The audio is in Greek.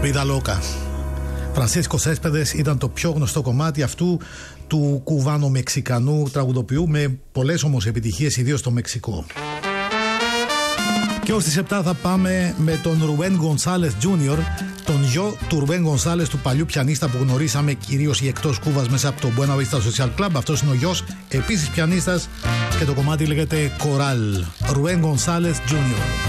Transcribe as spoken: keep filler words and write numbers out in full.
Vida Loca. Φρανσίσκο Céspedes ήταν το πιο γνωστό κομμάτι αυτού του κουβάνο-μεξικανού τραγουδοποιού με πολλές όμως επιτυχίες, ιδίως στο Μεξικό. Και ως τις επτά θα πάμε με τον Ρουέν Γκονσάλες Τζούνιορ, τον γιο του Ρουέν Γκονσάλες, του παλιού πιανίστα που γνωρίσαμε κυρίως ή εκτός Κούβας μέσα από το Buena Vista Social Club. Αυτός είναι ο γιος, επίσης πιανίστας, και το κομμάτι λέγεται Κοράλ. Ρουέν Γκονσάλες Τζούνιορ.